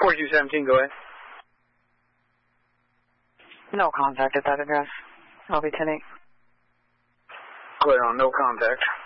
4217, go ahead. No contact at that address. I'll be 10-8. Clear on no contact.